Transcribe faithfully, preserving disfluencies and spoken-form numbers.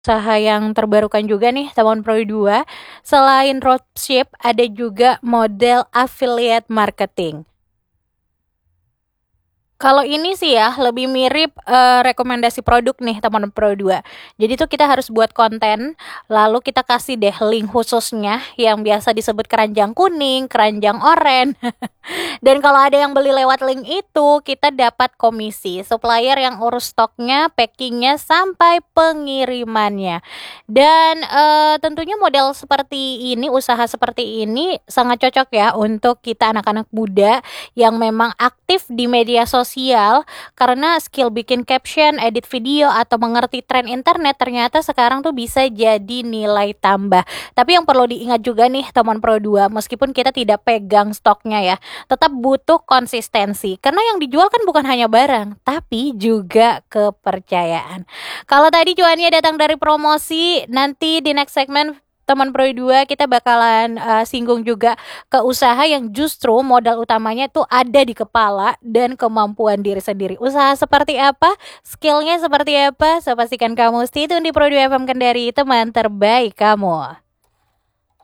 Usaha yang terbarukan juga nih teman Pro dua, selain dropship ada juga model affiliate marketing. Kalau ini sih ya lebih mirip, eee, rekomendasi produk nih teman Pro dua. Jadi tuh kita harus buat konten, lalu kita kasih deh link khususnya yang biasa disebut keranjang kuning, keranjang oren. Dan kalau ada yang beli lewat link itu, kita dapat komisi. Supplier yang urus stoknya, packingnya sampai pengirimannya. Dan, eee, tentunya model seperti ini, usaha seperti ini sangat cocok ya untuk kita anak-anak muda yang memang aktif di media sosial, karena skill bikin caption, edit video, atau mengerti tren internet ternyata sekarang tuh bisa jadi nilai tambah. Tapi yang perlu diingat juga nih teman Pro dua, meskipun kita tidak pegang stoknya ya, tetap butuh konsistensi. Karena yang dijual kan bukan hanya barang, tapi juga kepercayaan. Kalau tadi cuannya datang dari promosi, nanti di next segment teman Pro dua kita bakalan uh, singgung juga ke usaha yang justru modal utamanya tuh ada di kepala dan kemampuan diri sendiri. Usaha seperti apa, skillnya seperti apa, so pastikan kamu stay tune di Pro dua F M Kendari, teman terbaik kamu.